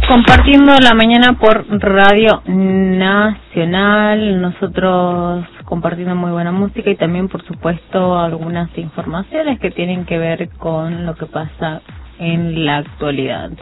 Compartiendo la mañana por Radio Nacional, nosotros compartiendo muy buena música y también, por supuesto, algunas informaciones que tienen que ver con lo que pasa en la actualidad.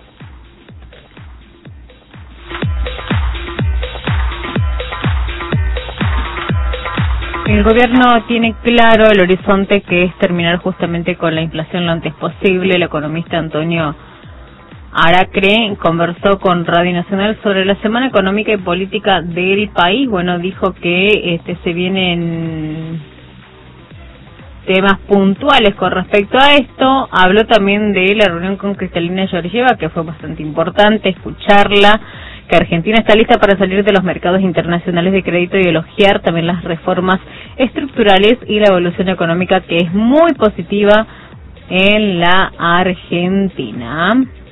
El gobierno tiene claro el horizonte, que es terminar justamente con la inflación lo antes posible. El economista Antonio Aracre conversó con Radio Nacional sobre la semana económica y política del país. Bueno, dijo que se vienen temas puntuales con respecto a esto. Habló también de la reunión con Cristalina Georgieva, que fue bastante importante escucharla, que Argentina está lista para salir de los mercados internacionales de crédito y elogiar también las reformas estructurales y la evolución económica, que es muy positiva en la Argentina.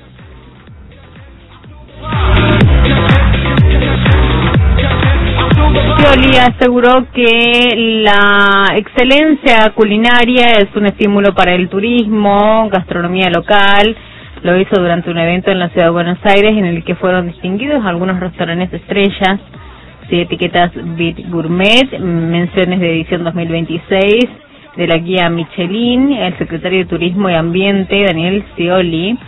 Scioli aseguró que la excelencia culinaria es un estímulo para el turismo, gastronomía local. Lo hizo durante un evento en la ciudad de Buenos Aires, en el que fueron distinguidos algunos restaurantes estrellas, etiquetas Bit Gourmet, menciones de edición 2026 de la guía Michelin. El secretario de Turismo y Ambiente, Daniel Scioli,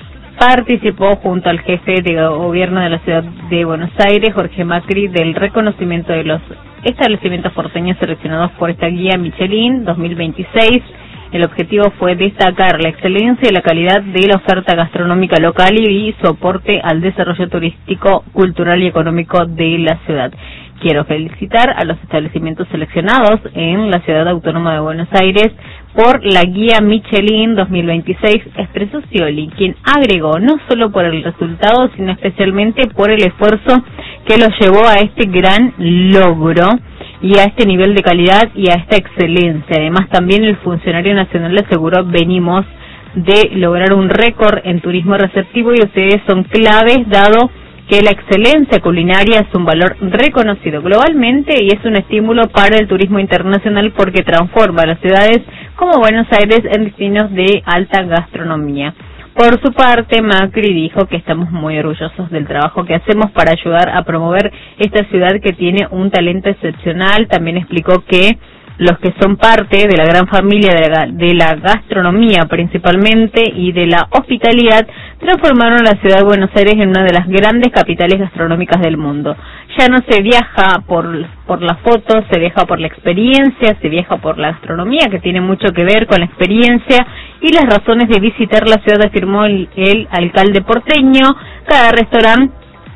participó junto al jefe de gobierno de la ciudad de Buenos Aires, Jorge Macri, del reconocimiento de los establecimientos porteños seleccionados por esta guía Michelin 2026. El objetivo fue destacar la excelencia y la calidad de la oferta gastronómica local y soporte al desarrollo turístico, cultural y económico de la ciudad. Quiero felicitar a los establecimientos seleccionados en la Ciudad Autónoma de Buenos Aires por la guía Michelin 2026, expresó Scioli, quien agregó no solo por el resultado, sino especialmente por el esfuerzo que los llevó a este gran logro y a este nivel de calidad y a esta excelencia. Además, también el funcionario nacional aseguró: venimos de lograr un récord en turismo receptivo y ustedes son claves, dado que la excelencia culinaria es un valor reconocido globalmente y es un estímulo para el turismo internacional, porque transforma a las ciudades como Buenos Aires en destinos de alta gastronomía. Por su parte, Macri dijo que estamos muy orgullosos del trabajo que hacemos para ayudar a promover esta ciudad que tiene un talento excepcional. También explicó que los que son parte de la gran familia de la gastronomía principalmente y de la hospitalidad transformaron la ciudad de Buenos Aires en una de las grandes capitales gastronómicas del mundo. Ya no se viaja por las fotos, se viaja por la experiencia, se viaja por la gastronomía, que tiene mucho que ver con la experiencia y las razones de visitar la ciudad, afirmó el alcalde porteño. Cada restaurante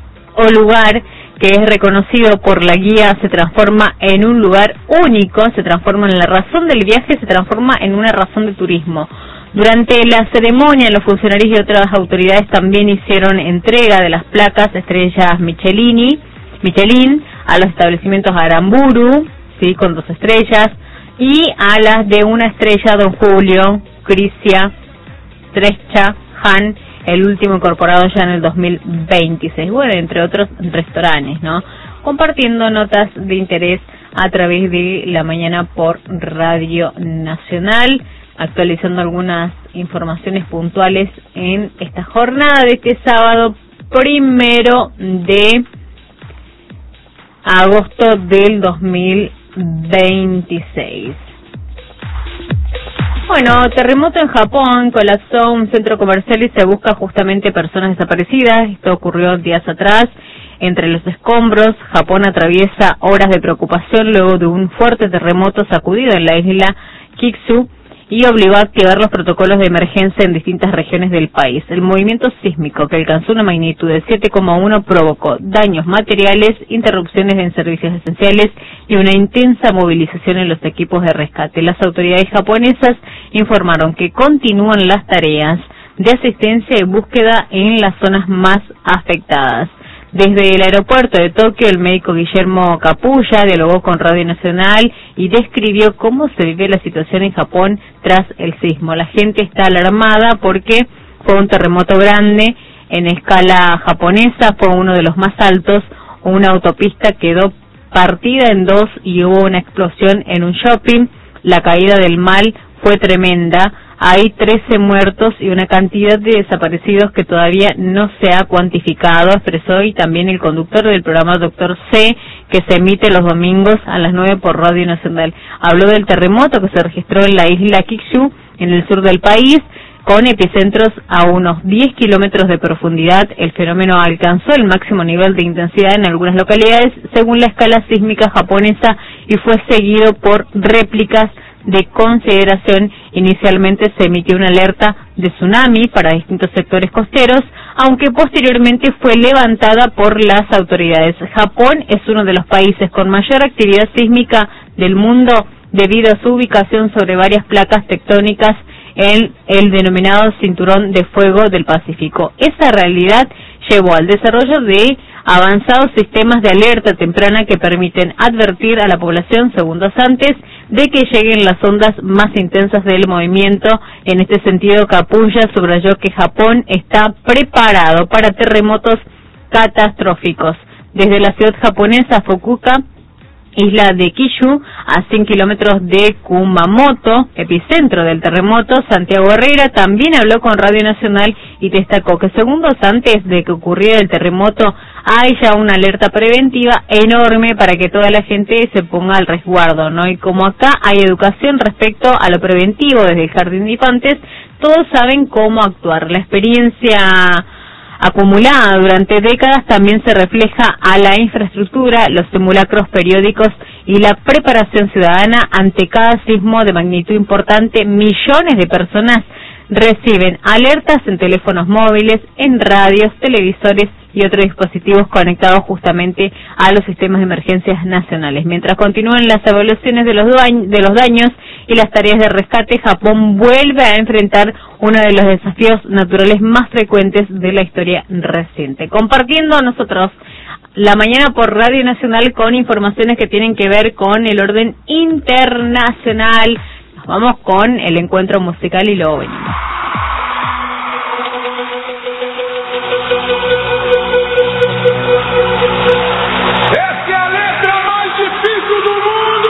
o lugar que es reconocido por la guía se transforma en un lugar único, se transforma en la razón del viaje, se transforma en una razón de turismo. Durante la ceremonia, los funcionarios y otras autoridades también hicieron entrega de las placas estrellas Michelin a los establecimientos Aramburu, sí, con 2 estrellas, y a las de 1 estrella Don Julio, Crisia, Trescha, Han, el último incorporado ya en el 2026, bueno, entre otros restaurantes, ¿no? Compartiendo notas de interés a través de la mañana por Radio Nacional, actualizando algunas informaciones puntuales en esta jornada de este sábado 1 de agosto del 2026. Bueno, terremoto en Japón, colapsó un centro comercial y se busca justamente personas desaparecidas. Esto ocurrió días atrás. Entre los escombros, Japón atraviesa horas de preocupación luego de un fuerte terremoto sacudido en la isla Kyushu y obligó a activar los protocolos de emergencia en distintas regiones del país. El movimiento sísmico, que alcanzó una magnitud de 7,1, provocó daños materiales, interrupciones en servicios esenciales y una intensa movilización en los equipos de rescate. Las autoridades japonesas informaron que continúan las tareas de asistencia y búsqueda en las zonas más afectadas. Desde el aeropuerto de Tokio, el médico Guillermo Capulla dialogó con Radio Nacional y describió cómo se vive la situación en Japón tras el sismo. La gente está alarmada porque fue un terremoto grande en escala japonesa, fue uno de los más altos. Una autopista quedó partida en 2 y hubo una explosión en un shopping. La caída del mal fue tremenda, hay 13 muertos y una cantidad de desaparecidos que todavía no se ha cuantificado, expresó y también el conductor del programa Dr. C, que se emite los domingos a las 9 por Radio Nacional. Habló del terremoto que se registró en la isla Kyushu, en el sur del país, con epicentros a unos 10 kilómetros de profundidad. El fenómeno alcanzó el máximo nivel de intensidad en algunas localidades según la escala sísmica japonesa y fue seguido por réplicas de consideración. Inicialmente se emitió una alerta de tsunami para distintos sectores costeros, aunque posteriormente fue levantada por las autoridades. Japón es uno de los países con mayor actividad sísmica del mundo debido a su ubicación sobre varias placas tectónicas en el denominado Cinturón de Fuego del Pacífico. Esa realidad llevó al desarrollo de avanzados sistemas de alerta temprana que permiten advertir a la población segundos antes de que lleguen las ondas más intensas del movimiento. En este sentido, Kapuya subrayó que Japón está preparado para terremotos catastróficos. Desde la ciudad japonesa Fukuoka, isla de Kyushu, a 100 kilómetros de Kumamoto, epicentro del terremoto, Santiago Herrera también habló con Radio Nacional y destacó que segundos antes de que ocurriera el terremoto hay ya una alerta preventiva enorme para que toda la gente se ponga al resguardo, ¿no? Y como acá hay educación respecto a lo preventivo desde el jardín de infantes, todos saben cómo actuar. La experiencia acumulada durante décadas también se refleja a la infraestructura, los simulacros periódicos y la preparación ciudadana ante cada sismo de magnitud importante. Millones de personas reciben alertas en teléfonos móviles, en radios, televisores y otros dispositivos conectados justamente a los sistemas de emergencias nacionales. Mientras continúan las evaluaciones de los daños y las tareas de rescate, Japón vuelve a enfrentar uno de los desafíos naturales más frecuentes de la historia reciente. Compartiendo nosotros la mañana por Radio Nacional con informaciones que tienen que ver con el orden internacional. Nos vamos con el encuentro musical y luego venimos.